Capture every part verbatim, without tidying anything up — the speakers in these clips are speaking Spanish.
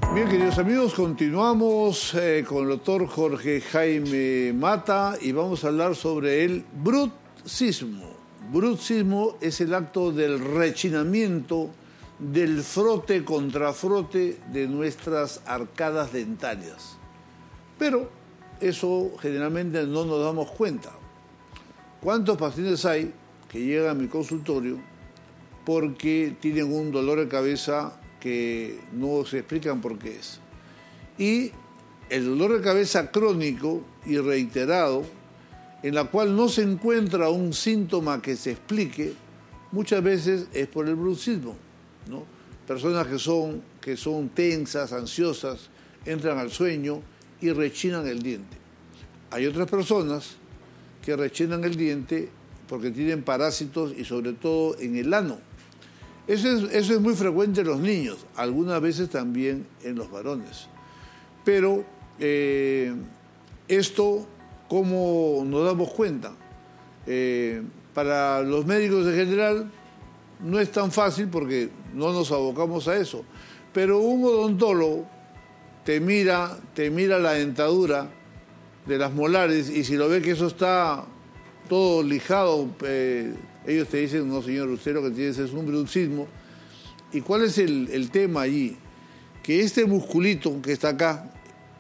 Bien, queridos amigos, continuamos eh, con el doctor Jorge Jaime Mata y vamos a hablar sobre el bruxismo. Bruxismo es el acto del rechinamiento, del frote contra frote de nuestras arcadas dentarias. Pero eso generalmente no nos damos cuenta. ¿Cuántos pacientes hay que llegan a mi consultorio porque tienen un dolor de cabeza que no se explican por qué es? Y el dolor de cabeza crónico y reiterado, en la cual no se encuentra un síntoma que se explique, muchas veces es por el bruxismo, ¿no? Personas que son, que son tensas, ansiosas, entran al sueño y rechinan el diente. Hay otras personas que rechinan el diente porque tienen parásitos y sobre todo en el ano. Eso es, eso es muy frecuente en los niños, algunas veces también en los varones. Pero eh, esto, ¿cómo nos damos cuenta? Eh, para los médicos en general no es tan fácil porque no nos abocamos a eso. Pero un odontólogo te mira, te mira la dentadura de las molares y si lo ve que eso está todo lijado, eh, ellos te dicen, no señor, usted lo que tiene es un bruxismo. ¿Y cuál es el, el tema allí? Que este musculito que está acá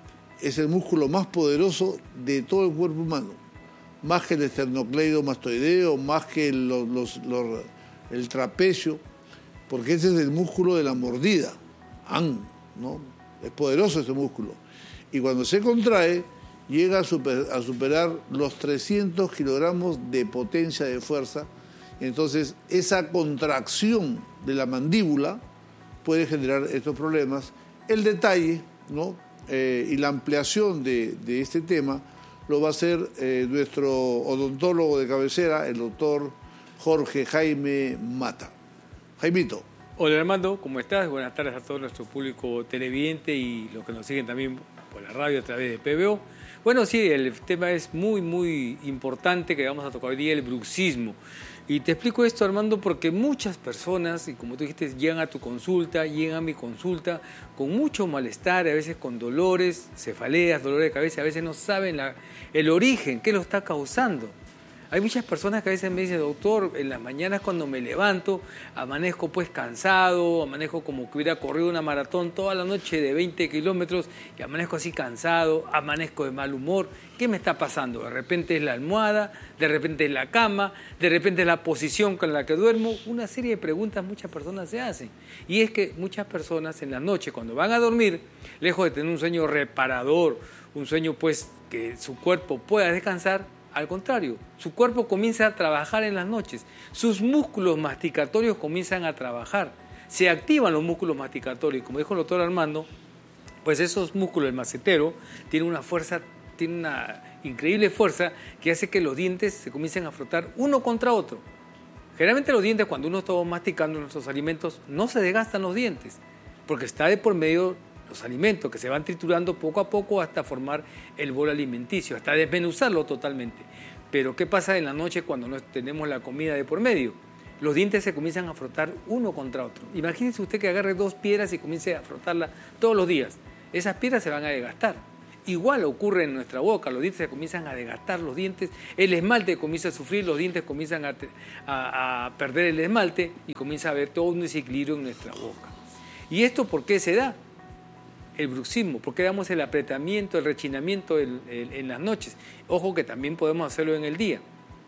es el músculo más poderoso de todo el cuerpo humano, más que el esternocleidomastoideo, más que los, los, los, el trapecio, porque ese es el músculo de la mordida. ¡An! ¿No? Es poderoso ese músculo. Y cuando se contrae, llega a, super, a superar los trescientos kilogramos de potencia de fuerza. Entonces, esa contracción de la mandíbula puede generar estos problemas. El detalle, ¿no? Eh, y la ampliación de, de este tema lo va a hacer eh, nuestro odontólogo de cabecera, el doctor Jorge Jaime Mata. Jaimito. Hola Armando, ¿cómo estás? Buenas tardes a todo nuestro público televidente y los que nos siguen también por la radio a través de P B O. Bueno, sí, el tema es muy, muy importante que vamos a tocar hoy día, el bruxismo. Y te explico esto, Armando, porque muchas personas, y como tú dijiste, llegan a tu consulta, llegan a mi consulta con mucho malestar, a veces con dolores, cefaleas, dolores de cabeza, a veces no saben la, el origen, qué lo está causando. Hay muchas personas que a veces me dicen, doctor, en las mañanas cuando me levanto, amanezco pues cansado, amanezco como que hubiera corrido una maratón toda la noche de veinte kilómetros y amanezco así cansado, amanezco de mal humor. ¿Qué me está pasando? De repente es la almohada, de repente es la cama, de repente es la posición con la que duermo. Una serie de preguntas muchas personas se hacen. Y es que muchas personas en la noche, cuando van a dormir, lejos de tener un sueño reparador, un sueño pues que su cuerpo pueda descansar, al contrario, su cuerpo comienza a trabajar en las noches, sus músculos masticatorios comienzan a trabajar, se activan los músculos masticatorios, como dijo el doctor Armando, pues esos músculos, el macetero, tiene una fuerza, tiene una increíble fuerza que hace que los dientes se comiencen a frotar uno contra otro. Generalmente los dientes, cuando uno está masticando nuestros alimentos, no se desgastan los dientes, porque está de por medio los alimentos que se van triturando poco a poco hasta formar el bolo alimenticio, hasta desmenuzarlo totalmente. Pero ¿qué pasa en la noche cuando no tenemos la comida de por medio? Los dientes se comienzan a frotar uno contra otro. Imagínese usted que agarre dos piedras y comience a frotarlas todos los días. Esas piedras se van a desgastar. Igual ocurre en nuestra boca, los dientes se comienzan a desgastar, los dientes, el esmalte comienza a sufrir, los dientes comienzan a, a, a perder el esmalte y comienza a haber todo un desequilibrio en nuestra boca. ¿Y esto por qué se da? El bruxismo, porque damos el apretamiento, el rechinamiento el, el, en las noches. Ojo que también podemos hacerlo en el día.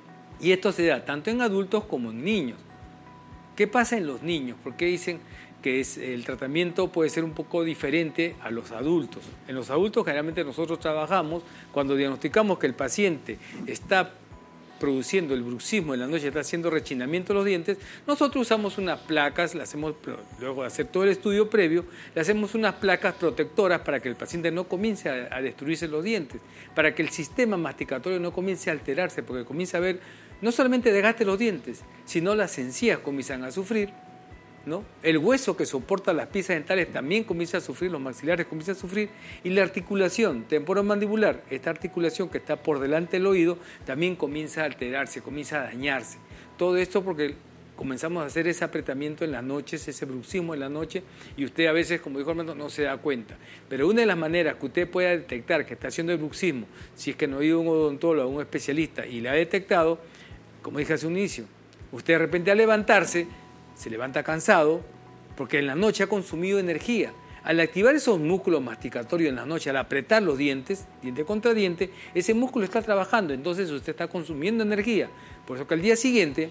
Y esto se da tanto en adultos como en niños. ¿Qué pasa en los niños? ¿Por qué dicen que es, el tratamiento puede ser un poco diferente a los adultos? En los adultos generalmente nosotros trabajamos cuando diagnosticamos que el paciente está produciendo el bruxismo en la noche, está haciendo rechinamiento de los dientes, nosotros usamos unas placas, le hacemos, luego de hacer todo el estudio previo, le hacemos unas placas protectoras para que el paciente no comience a, a destruirse los dientes, para que el sistema masticatorio no comience a alterarse, porque comienza a haber no solamente desgaste de los dientes, sino las encías comienzan a sufrir, ¿no? El hueso que soporta las piezas dentales también comienza a sufrir, los maxilares comienzan a sufrir, y la articulación temporomandibular, esta articulación que está por delante del oído, también comienza a alterarse, comienza a dañarse. Todo esto porque comenzamos a hacer ese apretamiento en las noches, ese bruxismo en la noche, y usted a veces, como dijo Armando, no se da cuenta. Pero una de las maneras que usted pueda detectar que está haciendo el bruxismo, si es que no ha ido a un odontólogo, a un especialista, y le ha detectado, como dije hace un inicio, usted de repente al levantarse, se levanta cansado, porque en la noche ha consumido energía. Al activar esos músculos masticatorios en la noche, al apretar los dientes, diente contra diente, ese músculo está trabajando, entonces usted está consumiendo energía. Por eso que al día siguiente,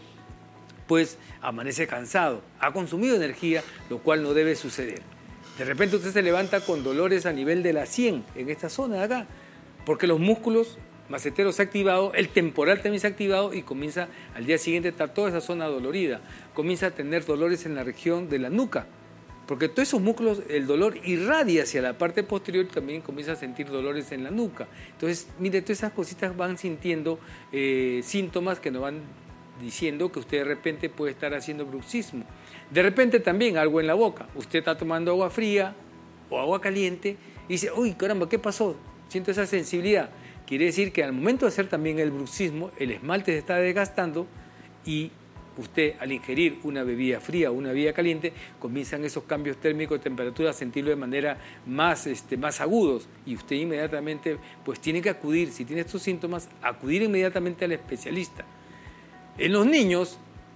pues amanece cansado, ha consumido energía, lo cual no debe suceder. De repente usted se levanta con dolores a nivel de la sien, en esta zona de acá, porque los músculos maceteros se han activado, el temporal también se ha activado y comienza al día siguiente a estar toda esa zona dolorida. Comienza a tener dolores en la región de la nuca, porque todos esos músculos, el dolor irradia hacia la parte posterior y también comienza a sentir dolores en la nuca. Entonces, mire, todas esas cositas van sintiendo eh, síntomas que nos van diciendo que usted de repente puede estar haciendo bruxismo. De repente también algo en la boca. Usted está tomando agua fría o agua caliente y dice, uy, caramba, ¿qué pasó? Siento esa sensibilidad. Quiere decir que al momento de hacer también el bruxismo, el esmalte se está desgastando y usted al ingerir una bebida fría o una bebida caliente, comienzan esos cambios térmicos de temperatura a sentirlo de manera más, este, más agudos y usted inmediatamente pues tiene que acudir, si tiene estos síntomas, acudir inmediatamente al especialista. En los niños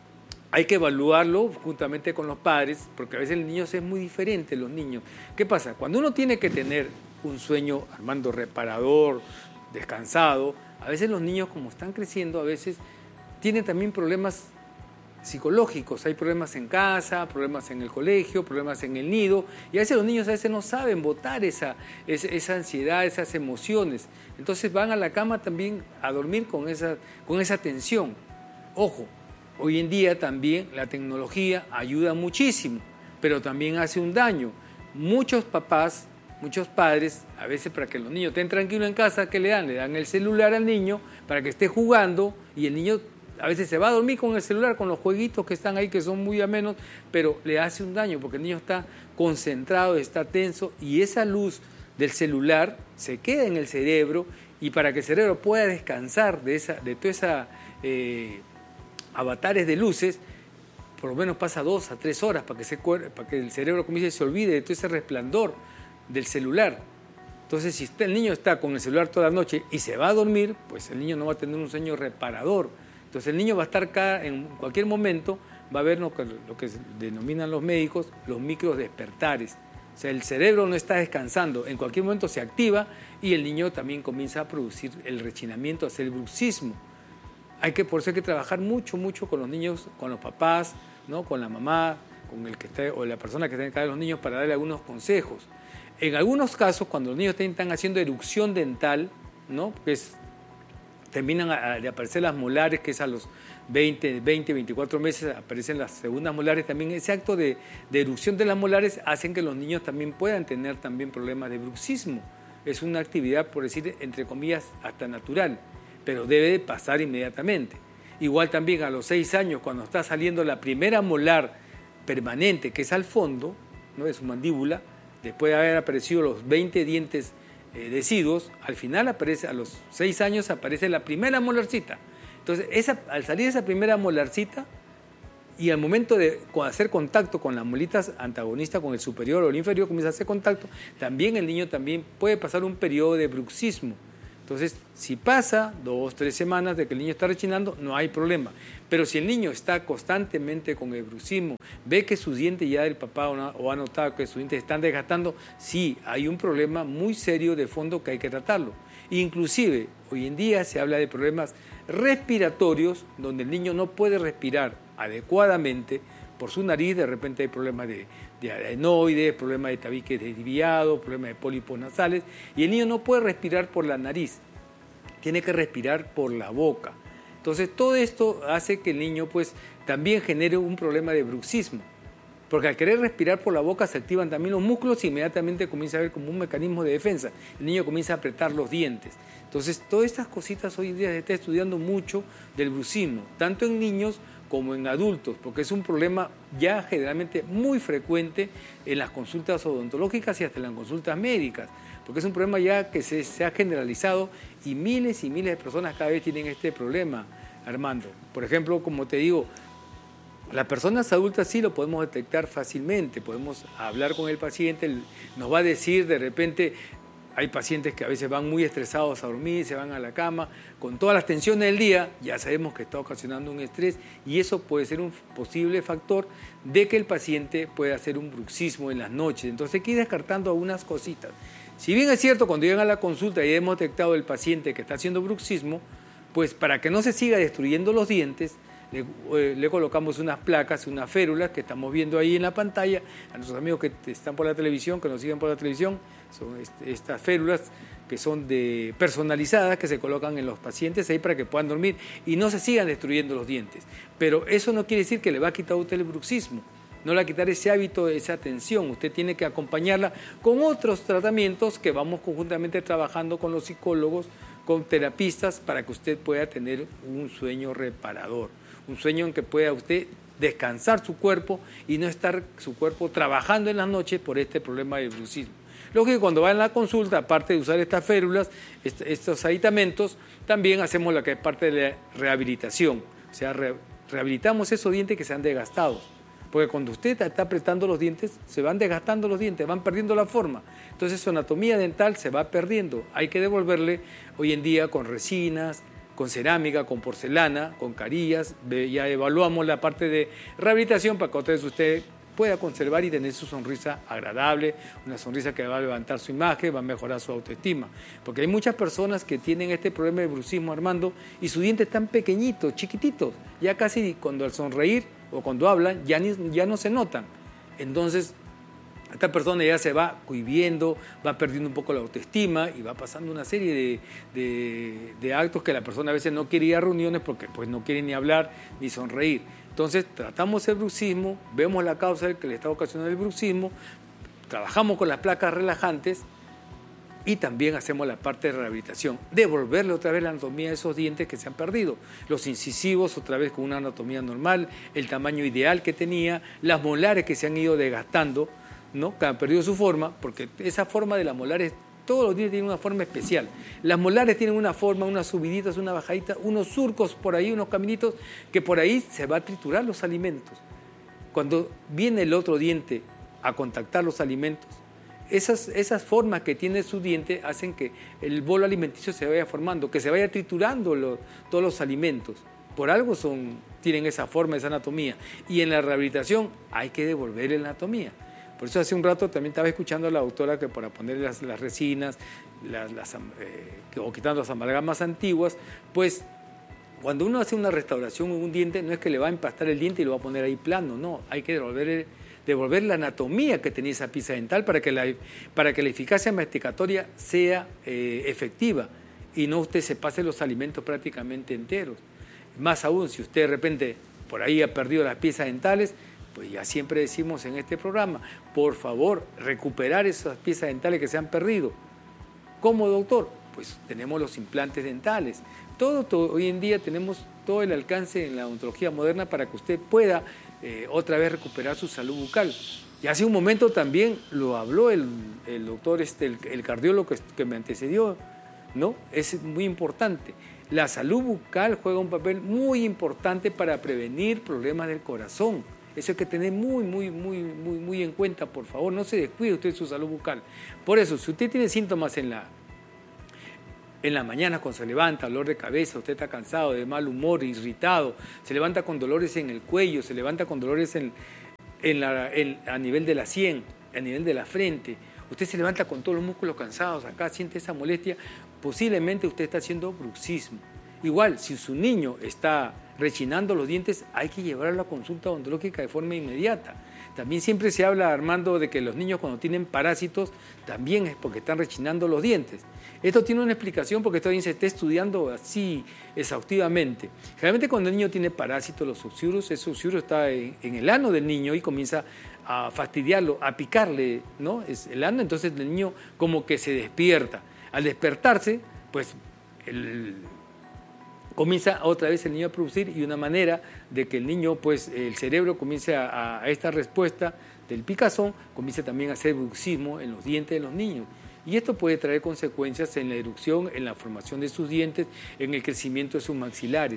hay que evaluarlo juntamente con los padres, porque a veces el niño es muy diferente, los niños. ¿Qué pasa? Cuando uno tiene que tener un sueño, Armando, reparador, descansado, a veces los niños como están creciendo, a veces tienen también problemas psicológicos, hay problemas en casa, problemas en el colegio, problemas en el nido, y a veces los niños a veces no saben botar esa, esa, esa ansiedad, esas emociones, entonces van a la cama también a dormir con esa, con esa tensión. Ojo, hoy en día también la tecnología ayuda muchísimo, pero también hace un daño. Muchos papás, muchos padres, a veces para que los niños estén tranquilos en casa, ¿qué le dan? Le dan el celular al niño para que esté jugando y el niño a veces se va a dormir con el celular, con los jueguitos que están ahí, que son muy amenos, pero le hace un daño porque el niño está concentrado, está tenso y esa luz del celular se queda en el cerebro y para que el cerebro pueda descansar de, esa, de toda esa... Eh, avatares de luces, por lo menos pasa dos a tres horas para que, se, para que el cerebro comience y se olvide de todo ese resplandor del celular. Entonces, si usted, el niño está con el celular toda la noche y se va a dormir, pues el niño no va a tener un sueño reparador. Entonces, el niño va a estar cada, en cualquier momento, va a ver lo que, lo que denominan los médicos los micro despertares. O sea, el cerebro no está descansando, en cualquier momento se activa y el niño también comienza a producir el rechinamiento, a hacer el bruxismo. Hay que, por eso hay que trabajar mucho, mucho con los niños, con los papás, ¿no? Con la mamá, con el que está, o la persona que está en casa de los niños para darle algunos consejos. En algunos casos, cuando los niños están haciendo erupción dental, ¿no? Porque es, terminan a, de aparecer las molares, que es a los veinte, veinticuatro meses aparecen las segundas molares, también ese acto de, de erupción de las molares hacen que los niños también puedan tener también problemas de bruxismo. Es una actividad, por decir, entre comillas, hasta natural, pero debe de pasar inmediatamente. Igual también a los seis años, cuando está saliendo la primera molar permanente, que es al fondo, ¿no? De su mandíbula, después de haber aparecido los veinte dientes eh, deciduos, al final aparece, a los seis años aparece la primera molarcita. Entonces, esa, al salir esa primera molarcita, y al momento de hacer contacto con las molitas antagonistas, con el superior o el inferior, comienza a hacer contacto, también el niño también puede pasar un periodo de bruxismo. Entonces, si pasa dos, tres semanas de que el niño está rechinando, no hay problema. Pero si el niño está constantemente con el bruxismo, ve que sus dientes ya del papá o ha notado que sus dientes están desgastando, sí, hay un problema muy serio de fondo que hay que tratarlo. Inclusive, hoy en día se habla de problemas respiratorios, donde el niño no puede respirar adecuadamente por su nariz, de repente hay problemas de, de adenoides, problemas de tabique desviado, problemas de pólipos nasales, y el niño no puede respirar por la nariz, tiene que respirar por la boca. Entonces todo esto hace que el niño pues también genere un problema de bruxismo, porque al querer respirar por la boca se activan también los músculos y inmediatamente comienza a ver como un mecanismo de defensa, el niño comienza a apretar los dientes. Entonces todas estas cositas hoy en día se está estudiando mucho del bruxismo, tanto en niños como en adultos, porque es un problema ya generalmente muy frecuente en las consultas odontológicas y hasta en las consultas médicas, porque es un problema ya que se, se ha generalizado y miles y miles de personas cada vez tienen este problema, Armando. Por ejemplo, como te digo, Las personas adultas sí lo podemos detectar fácilmente, podemos hablar con el paciente, nos va a decir de repente, hay pacientes que a veces van muy estresados a dormir, se van a la cama, con todas las tensiones del día, ya sabemos que está ocasionando un estrés y eso puede ser un posible factor de que el paciente pueda hacer un bruxismo en las noches. Entonces hay que ir descartando algunas cositas. Si bien es cierto, cuando llegan a la consulta y hemos detectado el paciente que está haciendo bruxismo, pues para que no se siga destruyendo los dientes, Le, eh, le colocamos unas placas, unas férulas que estamos viendo ahí en la pantalla. A nuestros amigos que están por la televisión, que nos siguen por la televisión, son este, estas férulas que son de, personalizadas, que se colocan en los pacientes ahí para que puedan dormir y no se sigan destruyendo los dientes. Pero eso no quiere decir que le va a quitar a usted el bruxismo, no le va a quitar ese hábito, esa atención. Usted tiene que acompañarla con otros tratamientos que vamos conjuntamente trabajando con los psicólogos, con terapistas, para que usted pueda tener un sueño reparador. Un sueño en que pueda usted descansar su cuerpo y no estar su cuerpo trabajando en las noches por este problema del bruxismo. Lógico que cuando va a la consulta, aparte de usar estas férulas, est estos aditamentos, también hacemos la que es parte de la rehabilitación. O sea, re rehabilitamos esos dientes que se han desgastado. Porque cuando usted está apretando los dientes, se van desgastando los dientes, van perdiendo la forma. Entonces su anatomía dental se va perdiendo. Hay que devolverle hoy en día con resinas, con cerámica, con porcelana, con carillas. Ya evaluamos la parte de rehabilitación para que entonces usted pueda conservar y tener su sonrisa agradable, una sonrisa que va a levantar su imagen, va a mejorar su autoestima. Porque hay muchas personas que tienen este problema de bruxismo, Armando, y sus dientes están pequeñitos, chiquititos, ya casi cuando al sonreír o cuando hablan ya, ni, ya no se notan. Entonces, esta persona ya se va cohibiendo, va perdiendo un poco la autoestima y va pasando una serie de, de, de actos que la persona a veces no quiere ir a reuniones porque pues, no quiere ni hablar ni sonreír. Entonces tratamos el bruxismo, vemos la causa que le está ocasionando el bruxismo, trabajamos con las placas relajantes y también hacemos la parte de rehabilitación, devolverle otra vez la anatomía de esos dientes que se han perdido, los incisivos otra vez con una anatomía normal, el tamaño ideal que tenía, las molares que se han ido desgastando, ¿no? Que han perdido su forma, porque esa forma de las molares, todos los dientes tienen una forma especial. Las molares tienen una forma, unas subiditas, una bajadita, unos surcos por ahí, unos caminitos, que por ahí se va a triturar los alimentos. Cuando viene el otro diente a contactar los alimentos, esas, esas formas que tiene su diente hacen que el bolo alimenticio se vaya formando, que se vaya triturando lo, todos los alimentos. Por algo son, tienen esa forma, esa anatomía. Y en la rehabilitación hay que devolverle la anatomía. Por eso hace un rato también estaba escuchando a la doctora que para poner las, las resinas las, las, eh, o quitando las amalgamas antiguas, pues cuando uno hace una restauración en un diente no es que le va a empastar el diente y lo va a poner ahí plano, no, hay que devolver, devolver la anatomía que tenía esa pieza dental para que la, para que la eficacia masticatoria sea eh, efectiva y no usted se pase los alimentos prácticamente enteros. Más aún, si usted de repente por ahí ha perdido las piezas dentales, pues ya siempre decimos en este programa, por favor, recuperar esas piezas dentales que se han perdido. ¿Cómo, doctor? Pues tenemos los implantes dentales. Todo, todo, hoy en día tenemos todo el alcance en la odontología moderna para que usted pueda eh, otra vez recuperar su salud bucal. Y hace un momento también lo habló el, el doctor, este, el, el cardiólogo que, que me antecedió, ¿no? Es muy importante. La salud bucal juega un papel muy importante para prevenir problemas del corazón. Eso hay que tener muy, muy, muy, muy, muy en cuenta, por favor. No se descuide usted de su salud bucal. Por eso, si usted tiene síntomas en la, en la mañana cuando se levanta, dolor de cabeza, usted está cansado, de mal humor, irritado, se levanta con dolores en el cuello, se levanta con dolores en, en la, en, a nivel de la sien, a nivel de la frente, usted se levanta con todos los músculos cansados, acá siente esa molestia, posiblemente usted está haciendo bruxismo. Igual, si su niño está rechinando los dientes, hay que llevarlo a la consulta odontológica de forma inmediata. También siempre se habla, Armando, de que los niños cuando tienen parásitos también es porque están rechinando los dientes. Esto tiene una explicación porque todavía se está estudiando así exhaustivamente. Generalmente cuando el niño tiene parásitos, los susurros, ese susurro está en, en el ano del niño y comienza a fastidiarlo, a picarle, ¿no? Es el ano, entonces el niño como que se despierta. Al despertarse, pues el... comienza otra vez el niño a producir y una manera de que el niño, pues el cerebro comience a, a esta respuesta del picazón, comience también a hacer bruxismo en los dientes de los niños. Y esto puede traer consecuencias en la erupción, en la formación de sus dientes, en el crecimiento de sus maxilares.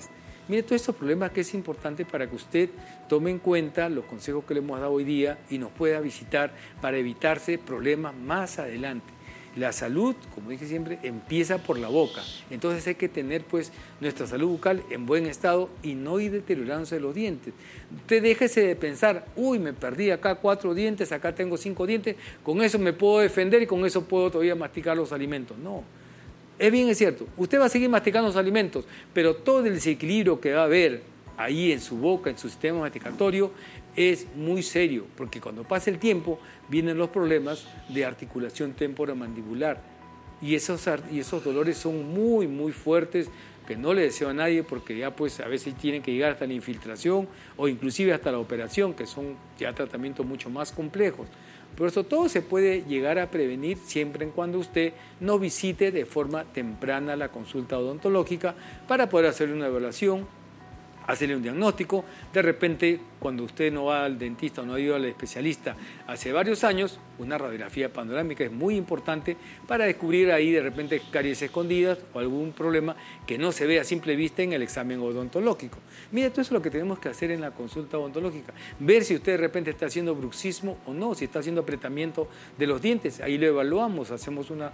Mire, todos estos problemas que es importante para que usted tome en cuenta los consejos que le hemos dado hoy día y nos pueda visitar para evitarse problemas más adelante. La salud, como dije siempre, empieza por la boca. Entonces hay que tener pues nuestra salud bucal en buen estado y no ir deteriorándose los dientes. Usted déjese de pensar, uy, me perdí acá cuatro dientes, acá tengo cinco dientes, con eso me puedo defender y con eso puedo todavía masticar los alimentos. No, es bien, es cierto, usted va a seguir masticando los alimentos, pero todo el desequilibrio que va a haber ahí en su boca, en su sistema masticatorio, es muy serio, porque cuando pasa el tiempo vienen los problemas de articulación temporomandibular y esos, y esos dolores son muy, muy fuertes, que no le deseo a nadie porque ya pues a veces tienen que llegar hasta la infiltración o inclusive hasta la operación, que son ya tratamientos mucho más complejos. Por eso todo se puede llegar a prevenir siempre en cuando usted no visite de forma temprana la consulta odontológica para poder hacer una evaluación, hacerle un diagnóstico. De repente, cuando usted no va al dentista o no ha ido al especialista hace varios años, una radiografía panorámica es muy importante para descubrir ahí de repente caries escondidas o algún problema que no se ve a simple vista en el examen odontológico. Mire, todo eso es lo que tenemos que hacer en la consulta odontológica. Ver si usted de repente está haciendo bruxismo o no, si está haciendo apretamiento de los dientes. Ahí lo evaluamos, hacemos una...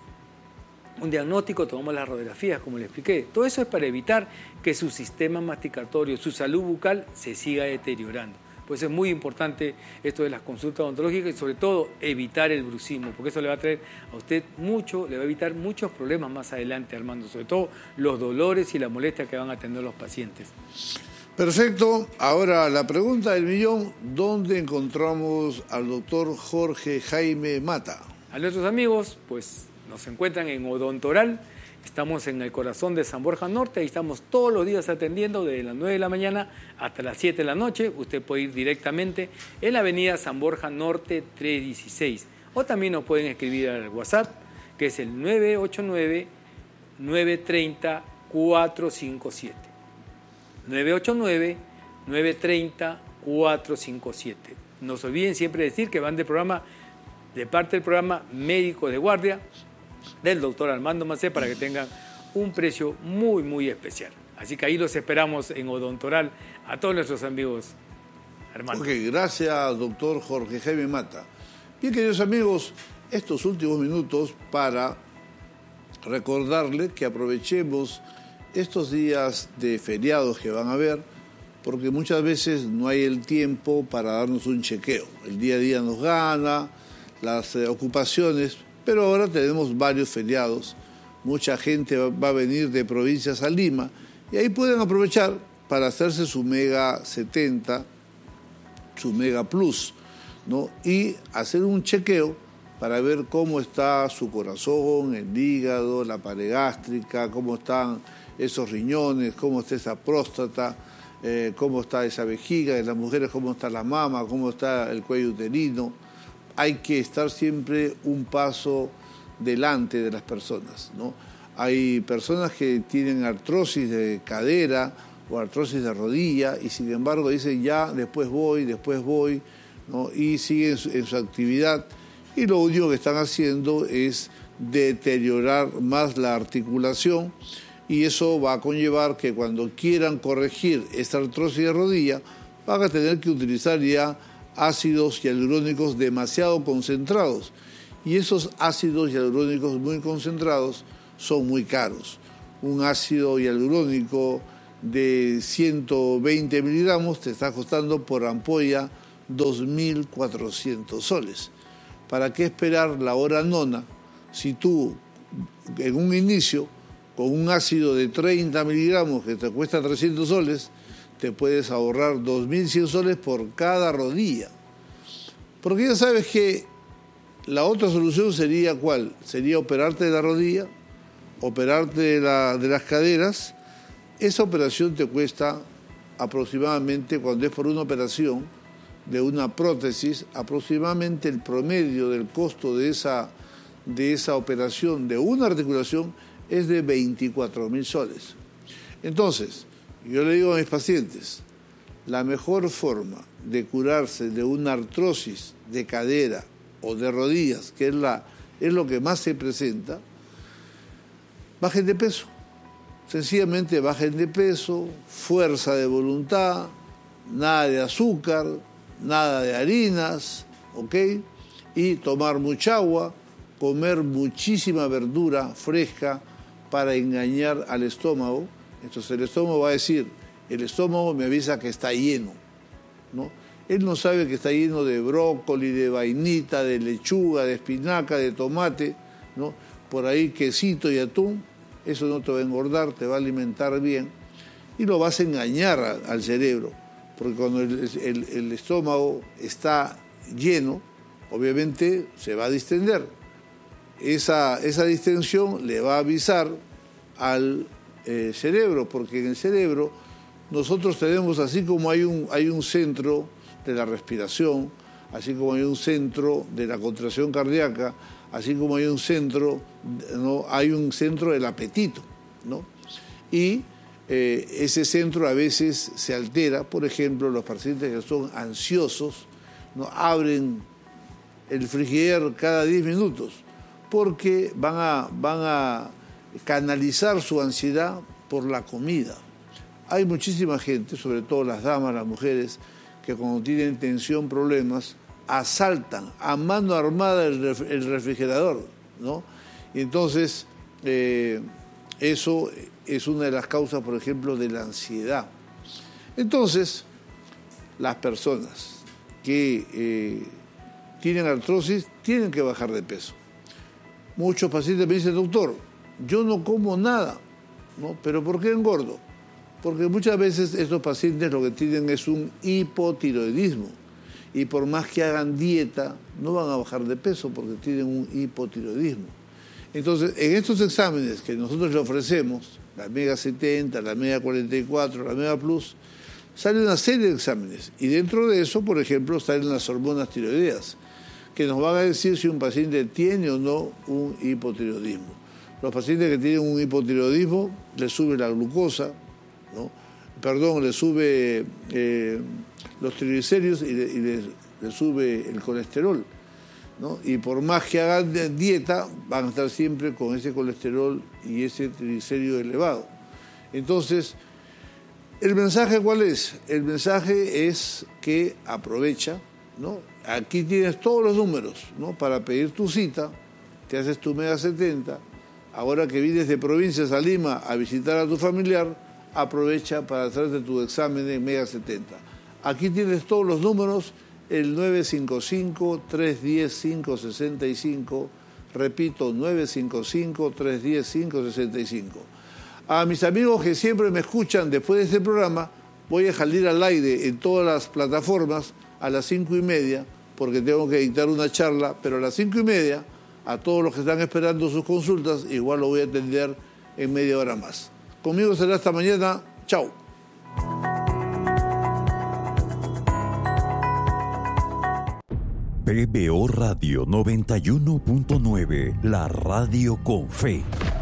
un diagnóstico, tomamos las radiografías, como le expliqué. Todo eso es para evitar que su sistema masticatorio, su salud bucal se siga deteriorando. Pues es muy importante esto de las consultas odontológicas y sobre todo evitar el bruxismo, porque eso le va a traer a usted mucho, le va a evitar muchos problemas más adelante, Armando, sobre todo los dolores y la molestia que van a tener los pacientes. Perfecto. Ahora la pregunta del millón, ¿dónde encontramos al doctor Jorge Jaime Mata? A nuestros amigos, pues nos encuentran en Odontoral, estamos en el corazón de San Borja Norte, ahí estamos todos los días atendiendo desde las nueve de la mañana hasta las siete de la noche. Usted puede ir directamente en la avenida San Borja Norte trescientos dieciséis o también nos pueden escribir al WhatsApp, que es el nueve ocho nueve, nueve tres cero, cuatro cinco siete. nueve ocho nueve, nueve tres cero, cuatro cinco siete. No se olviden siempre decir que van de programa, de parte del programa Médico de Guardia, del doctor Armando Macé, para que tengan un precio muy, muy especial. Así que ahí los esperamos en Odontoral a todos nuestros amigos, Armando. Ok, gracias, doctor Jorge Jaime Mata. Bien, queridos amigos, estos últimos minutos para recordarles que aprovechemos estos días de feriados que van a haber, porque muchas veces no hay el tiempo para darnos un chequeo. El día a día nos gana, las eh, ocupaciones, pero ahora tenemos varios feriados, mucha gente va a venir de provincias a Lima y ahí pueden aprovechar para hacerse su Mega setenta, su Mega Plus, ¿no? Y hacer un chequeo para ver cómo está su corazón, el hígado, la pared gástrica, cómo están esos riñones, cómo está esa próstata, eh, cómo está esa vejiga, en las mujeres cómo está la mama, cómo está el cuello uterino. Hay que estar siempre un paso delante de las personas, ¿no? Hay personas que tienen artrosis de cadera o artrosis de rodilla y sin embargo dicen ya, después voy, después voy, ¿no? Y siguen en su actividad y lo único que están haciendo es deteriorar más la articulación y eso va a conllevar que cuando quieran corregir esta artrosis de rodilla van a tener que utilizar ya ácidos hialurónicos demasiado concentrados y esos ácidos hialurónicos muy concentrados son muy caros. Un ácido hialurónico de ciento veinte miligramos te está costando por ampolla dos mil cuatrocientos soles. ¿Para qué esperar la hora nona si tú en un inicio con un ácido de treinta miligramos que te cuesta trescientos soles te puedes ahorrar dos mil cien soles por cada rodilla? Porque ya sabes que la otra solución sería ¿cuál? Sería operarte de la rodilla, operarte de, la, de las caderas. Esa operación te cuesta aproximadamente, cuando es por una operación de una prótesis, aproximadamente el promedio del costo de esa, de esa operación de una articulación es de veinticuatro mil soles. Entonces, yo le digo a mis pacientes, la mejor forma de curarse de una artrosis de cadera o de rodillas, que es, la, es lo que más se presenta, bajen de peso. Sencillamente bajen de peso, fuerza de voluntad, nada de azúcar, nada de harinas, ¿ok? Y tomar mucha agua, comer muchísima verdura fresca para engañar al estómago. Entonces el estómago va a decir, el estómago me avisa que está lleno, ¿no? Él no sabe que está lleno de brócoli, de vainita, de lechuga, de espinaca, de tomate, ¿no? Por ahí quesito y atún. Eso no te va a engordar, te va a alimentar bien y lo vas a engañar a, al cerebro, porque cuando el, el, el estómago está lleno, obviamente se va a distender. Esa, esa distensión le va a avisar al eh, cerebro, porque en el cerebro nosotros tenemos, así como hay un, hay un centro de la respiración, así como hay un centro de la contracción cardíaca, así como hay un centro, ¿no? Hay un centro del apetito, ¿no? Y eh, ese centro a veces se altera. Por ejemplo, los pacientes que son ansiosos, ¿no? Abren el frigider cada diez minutos porque van a, van a canalizar su ansiedad por la comida. Hay muchísima gente, sobre todo las damas, las mujeres, que cuando tienen tensión, problemas, asaltan a mano armada el, ref, el refrigerador, ¿no? Y entonces eh, eso es una de las causas, por ejemplo, de la ansiedad. Entonces, las personas que eh, tienen artrosis tienen que bajar de peso. Muchos pacientes me dicen, doctor, yo no como nada, ¿no? ¿Pero por qué engordo? Porque muchas veces estos pacientes lo que tienen es un hipotiroidismo. Y por más que hagan dieta, no van a bajar de peso porque tienen un hipotiroidismo. Entonces, en estos exámenes que nosotros le ofrecemos, la Mega setenta, la Mega cuarenta y cuatro, la Mega Plus, sale una serie de exámenes. Y dentro de eso, por ejemplo, salen las hormonas tiroideas, que nos van a decir si un paciente tiene o no un hipotiroidismo. Los pacientes que tienen un hipotiroidismo, les sube la glucosa, ¿no? Perdón, les sube eh, los triglicéridos y, le, y les, les sube el colesterol, ¿no? Y por más que hagan dieta, van a estar siempre con ese colesterol y ese triglicérido elevado. Entonces, ¿el mensaje cuál es? El mensaje es que aprovecha, ¿no? Aquí tienes todos los números, ¿no? Para pedir tu cita, te haces tu Mega setenta. Ahora que vienes de provincias a Lima a visitar a tu familiar, aprovecha para hacerte tu examen en Mega setenta. Aquí tienes todos los números, el nueve cinco cinco, tres uno cero, cinco seis cinco, repito, nueve cinco cinco, tres uno cero, cinco seis cinco. A mis amigos que siempre me escuchan después de este programa, voy a salir al aire en todas las plataformas a las cinco y media, porque tengo que dictar una charla, pero a las cinco y media, a todos los que están esperando sus consultas, igual lo voy a atender en media hora más. Conmigo será hasta mañana. Chao. P B O Radio noventa y uno punto nueve, la radio con fe.